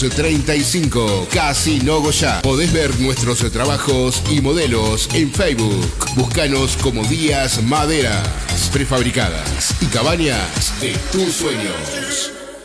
235, Casino Goya. Podés ver nuestros trabajos y modelos en Facebook. Búscanos como Díaz Maderas, prefabricadas y cabañas de tus sueños.